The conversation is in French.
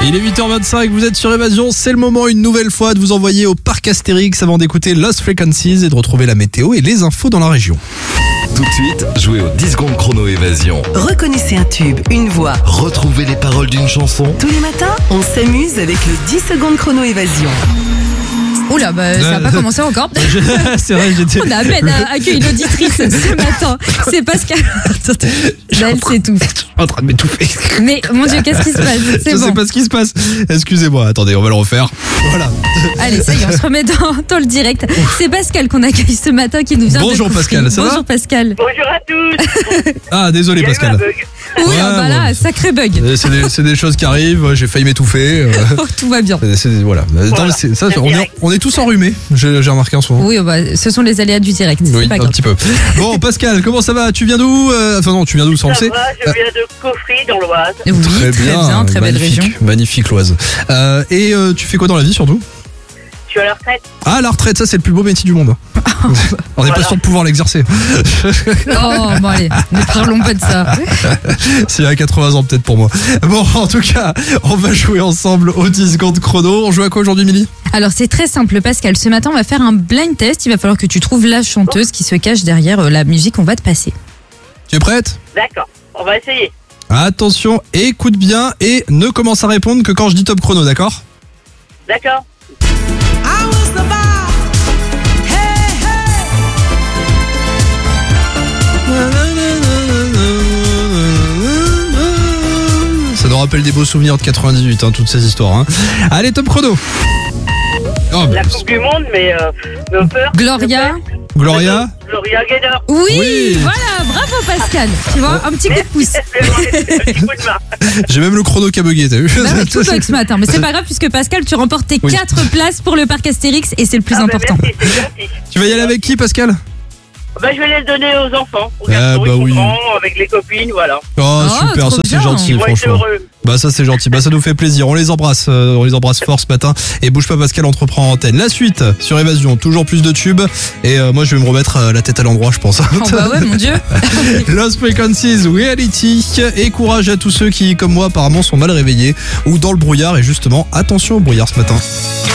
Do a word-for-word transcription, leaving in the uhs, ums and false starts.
Il est huit heures vingt-cinq, vous êtes sur Évasion, c'est le moment une nouvelle fois de vous envoyer au parc Astérix avant d'écouter Lost Frequencies et de retrouver la météo et les infos dans la région. Tout de suite, jouez aux dix secondes chrono Évasion. Reconnaissez un tube, une voix. Retrouvez les paroles d'une chanson. Tous les matins, on s'amuse avec le dix secondes chrono Évasion. Oula, bah, ça n'a pas commencé encore. C'est vrai, j'étais... On a à peine accueilli l'auditrice ce matin. C'est Pascal. Elle s'étouffe. Je suis en train de m'étouffer. Mais mon Dieu, qu'est-ce qui se passe? C'est Je bon. sais pas ce qui se passe. Excusez-moi, attendez, on va le refaire. Voilà. Allez, ça y est, on se remet dans, dans le direct. C'est Pascal qu'on accueille ce matin qui nous vient Bonjour de Coufry. Pascal, ça va? Bonjour Pascal. Bonjour à tous. Ah, désolé Il y a eu un Pascal. bug. Oui, Ouais, ah bah là, ouais. sacré bug. Euh, C'est des, c'est des choses qui arrivent, j'ai failli m'étouffer. euh, Oh, tout va bien. c'est, voilà. Attends, mais c'est- ça, c'est on, est, direct. on est tous enrhumés, j'ai, j'ai remarqué en ce moment. Oui, bah, ce sont les aléas du direct. C'est Oui, pas un grave. petit peu. Bon, Pascal, comment ça va? Tu viens d'où? Euh, Enfin non, tu viens d'où, ça on le Ça sait. va, je viens de Coffry dans l'Oise. Oui, très bien, très belle magnifique, région. magnifique l'Oise. Euh, et euh, tu fais quoi dans la vie surtout? Je suis à la retraite. Ah, la retraite, ça c'est le plus beau métier du monde. On n'est pas Voilà. sûr de pouvoir l'exercer. Oh, bon, allez, ne parlons pas de ça. C'est à quatre-vingts ans peut-être pour moi. Bon, en tout cas, on va jouer ensemble aux dix secondes chrono. On joue à quoi aujourd'hui, Milly? Alors, c'est très simple, Pascal. Ce matin, on va faire un blind test. Il va falloir que tu trouves la chanteuse qui se cache derrière euh, la musique qu'on va te passer. Tu es prête? D'accord, on va essayer. Attention, écoute bien et ne commence à répondre que quand je dis top chrono, d'accord? D'accord. Ça nous rappelle des beaux souvenirs de quatre-vingt-dix-huit, hein, toutes ces histoires. Hein. Allez, top chrono. Oh, bah, La Coupe du Monde, mais euh, nos peurs. Gloria. Gloria. Gloria Gaynor. Oui, Oui. voilà, bravo Pascal. Tu vois, un petit coup de pouce. Un petit coup de main. J'ai même le chrono qui a bugué, t'as vu? Bah oui, tout bug ce matin, mais c'est pas grave puisque Pascal, tu remportes tes Oui. quatre places pour le parc Astérix et c'est le plus Ah, bah, important. merci, c'est gentil. Tu vas y aller avec qui, Pascal? Bah, je vais les donner aux enfants, aux Ah, garçons, bah ils sont oui. grands, avec les copines, voilà. Oh, Oh, super, trop ça c'est bien. gentil, Ils vont être franchement. heureux. Bah ça c'est gentil, bah ça nous fait plaisir, on les embrasse, euh, on les embrasse fort ce matin. Et bouge pas Pascal, entreprend en antenne. La suite sur Évasion, toujours plus de tubes. Et euh, moi je vais me remettre euh, la tête à l'endroit je pense. Oh bah ouais, mon Dieu. Lost Frequencies, Reality. Et courage à tous ceux qui, comme moi apparemment, sont mal réveillés ou dans le brouillard. Et justement, attention au brouillard ce matin.